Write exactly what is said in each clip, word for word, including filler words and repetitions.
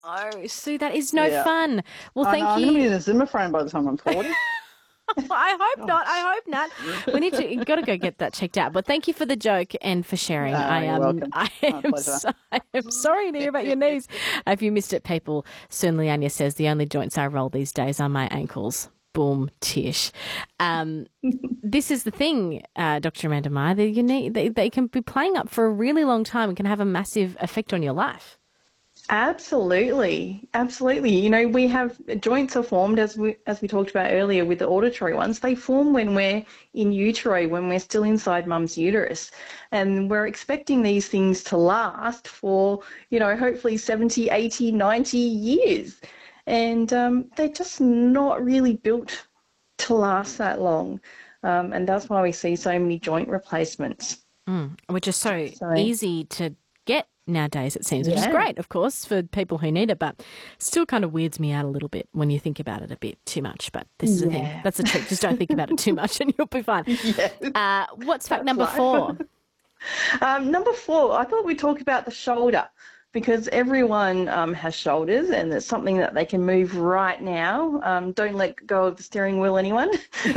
Oh, Sue, that is no Yeah. fun. Well, I know, thank I'm going to be in you. a Zimmer frame by the time I'm forty. I hope not. Gosh. I hope not. We need to. You've got to go get that checked out. But thank you for the joke and for sharing. No, I you're um, welcome. I My am. pleasure. So, I am sorry to hear about your knees. If you missed it, people, soon Leania says the only joints I roll these days are my ankles. Boom, tish. Um, this is the thing, uh, Doctor Amanda Meyer. They, you need, they, they can be playing up for a really long time and can have a massive effect on your life. Absolutely, absolutely. You know, we have joints are formed as we as we talked about earlier with the auditory ones. They form when we're in utero, when we're still inside mum's uterus, and we're expecting these things to last for, you know, hopefully seventy, eighty, ninety years, and um, they're just not really built to last that long, um, and that's why we see so many joint replacements. Mm, which is so So, easy to get nowadays, it seems, which is yeah. great, of course, for people who need it, but still kind of weirds me out a little bit when you think about it a bit too much. But this is the thing. Yeah. That's a trick. Just don't think about it too much and you'll be fine. Yes, Uh, what's fact that's number life. four? Um, number four, I thought we'd talk about the shoulder because everyone um, has shoulders and it's something that they can move right now. Um, don't let go of the steering wheel, anyone.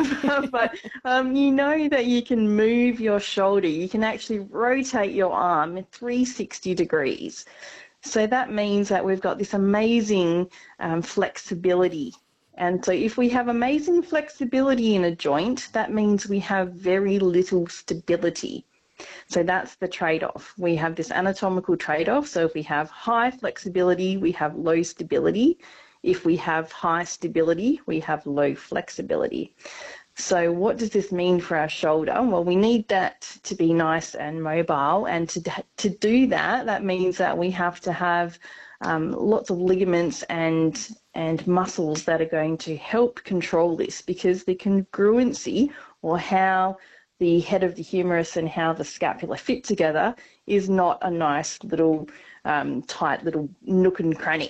But um, you know that you can move your shoulder. You can actually rotate your arm in three hundred sixty degrees. So that means that we've got this amazing um, flexibility. And so if we have amazing flexibility in a joint, that means we have very little stability. So that's the trade-off. We have this anatomical trade-off. So if we have high flexibility, we have low stability. If we have high stability, we have low flexibility. So what does this mean for our shoulder? Well, we need that to be nice and mobile. And to, to do that, that means that we have to have um, lots of ligaments and, and muscles that are going to help control this, because the congruency, or how the head of the humerus and how the scapula fit together, is not a nice little um, tight little nook and cranny.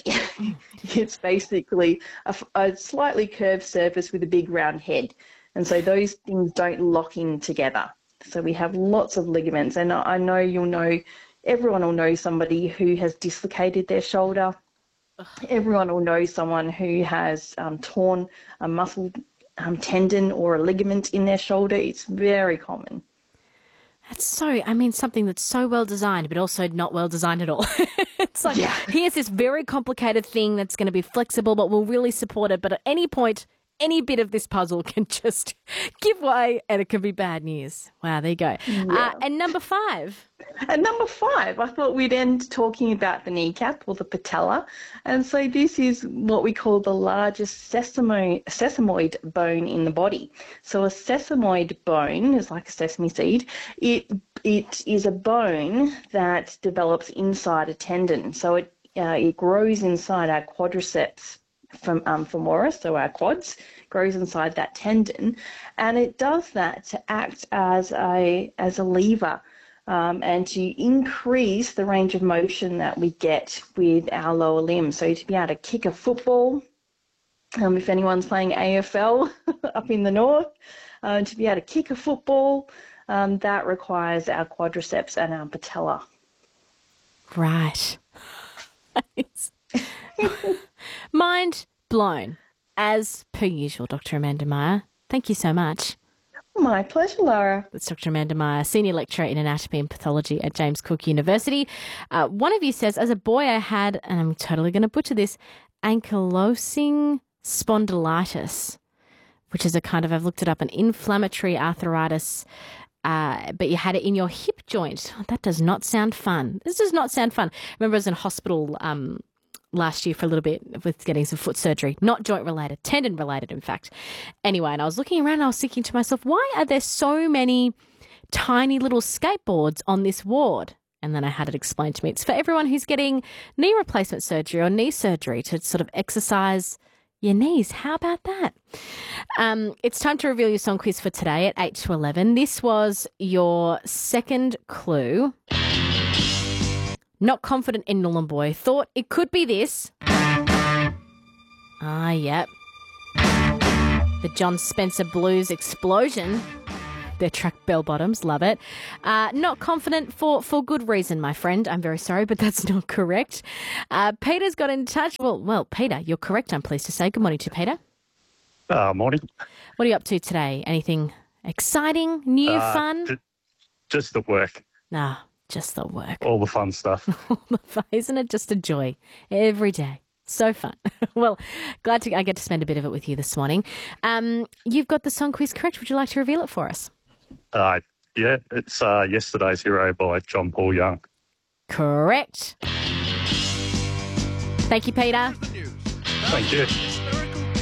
It's basically a, a slightly curved surface with a big round head. And so those things don't lock in together. So we have lots of ligaments. And I know you'll know, everyone will know somebody who has dislocated their shoulder. Everyone will know someone who has um, torn a muscle um, tendon or a ligament in their shoulder. It's very common. That's so, I mean, something that's so well designed, but also not well designed at all. It's like, Yeah. here's this very complicated thing that's going to be flexible, but will really support it. But at any point, any bit of this puzzle can just give way and it can be bad news. Wow, there you go. Yeah. Uh, and number five. And number five, I thought we'd end talking about the kneecap, or the patella. And so this is what we call the largest sesamoid, sesamoid bone in the body. So a sesamoid bone is like a sesame seed. It it is a bone that develops inside a tendon. So it uh, it grows inside our quadriceps from um, femoris, so our quads, grows inside that tendon, and it does that to act as a as a lever. Um, and to increase the range of motion that we get with our lower limbs. So to be able to kick a football, um, if anyone's playing A F L up in the north, uh, to be able to kick a football, um, that requires our quadriceps and our patella. Right. It's mind blown, as per usual, Doctor Amanda Meyer. Thank you so much. My pleasure, Laura. That's Doctor Amanda Meyer, Senior Lecturer in Anatomy and Pathology at James Cook University. Uh, one of you says, as a boy I had, and I'm totally going to butcher this, ankylosing spondylitis, which is a kind of, I've looked it up, an inflammatory arthritis, uh, but you had it in your hip joint. Oh, that does not sound fun. This does not sound fun. I remember I was in hospital um, last year for a little bit with getting some foot surgery, not joint related, tendon related, in fact. Anyway, and I was looking around and I was thinking to myself, why are there so many tiny little skateboards on this ward? And then I had it explained to me. It's for everyone who's getting knee replacement surgery or knee surgery to sort of exercise your knees. How about that? Um, it's time to reveal your song quiz for today at eight to eleven. This was your second clue. Not confident in Nhulunbuy. Thought it could be this. Ah, yep. The John Spencer Blues explosion. their track bell bottoms. Love it. Uh, not confident for, for good reason, my friend. I'm very sorry, but that's not correct. Uh, Peter's got in touch. Well, well, Peter, you're correct, I'm pleased to say. Good morning to you, Peter. Uh, morning. What are you up to today? Anything exciting, new, Uh, fun? ju- just at work. Nah, just the work. All the fun stuff. Isn't it just a joy every day? So fun. Well, glad to I get to spend a bit of it with you this morning. Um, you've got the song quiz correct. Would you like to reveal it for us? Uh, yeah, it's uh, Yesterday's Hero by John Paul Young. Correct. Thank you, Peter. Thank you.